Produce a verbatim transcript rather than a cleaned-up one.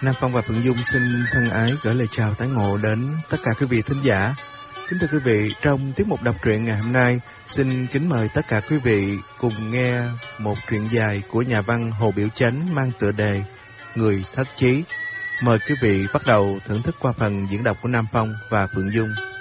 Nam Phong và Phượng Dung xin thân ái gửi lời chào tái ngộ đến tất cả quý vị thính giả. Kính thưa quý vị, trong tiết mục đọc truyện ngày hôm nay, xin kính mời tất cả quý vị cùng nghe một truyện dài của nhà văn Hồ Biểu Chánh mang tựa đề Người Thất Chí. Mời quý vị bắt đầu thưởng thức qua phần diễn đọc của Nam Phong và Phượng Dung.